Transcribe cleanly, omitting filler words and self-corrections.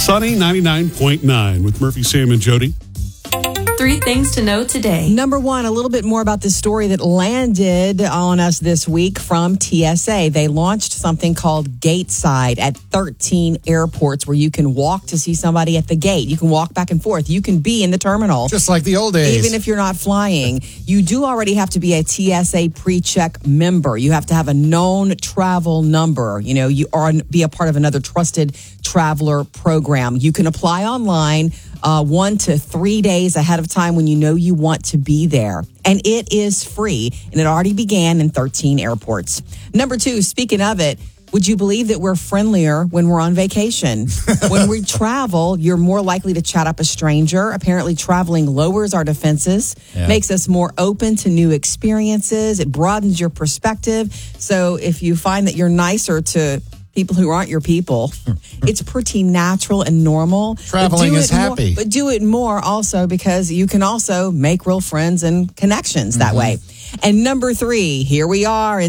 Sunny 99.9 with Murphy, Sam, and Jody. 3 things to know today. Number one, a little bit more about this story that landed on us this week from TSA. They launched something called Gateside at 13 airports where you can walk to see somebody at the gate. You can walk back and forth. You can be in the terminal. Just like the old days. Even if you're not flying. You do already have to be a TSA pre-check member. You have to have a known travel number. You know, you are be a part of another trusted traveler program. You can apply online 1 to 3 days ahead of time when you know you want to be there. And it is free. And it already began in 13 airports. Number 2, speaking of it, would you believe that we're friendlier when we're on vacation? When we travel, you're more likely to chat up a stranger. Apparently, traveling lowers our defenses, makes us more open to new experiences. It broadens your perspective. So if you find that you're nicer to people who aren't your people, it's pretty natural and normal. Traveling is happy. But do it more also because you can also make real friends and connections that way. And number 3, here we are.